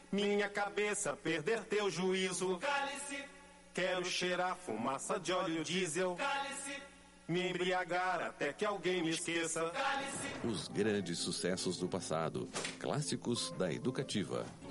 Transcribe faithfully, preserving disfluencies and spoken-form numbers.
minha cabeça perder teu juízo. Cale-se. Quero cheirar fumaça de óleo diesel. Cale-se. Me embriagar até que alguém me esqueça. Cale-se. Os grandes sucessos do passado. Clássicos da Educativa.